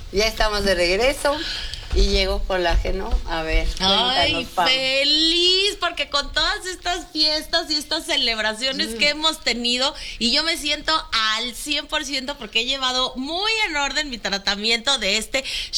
Ya estamos de regreso y llegó colágeno. A ver, Ay, Pam. feliz, porque con todas estas fiestas y estas celebraciones que hemos tenido, y yo me siento al 100% porque he llevado muy en orden mi tratamiento de este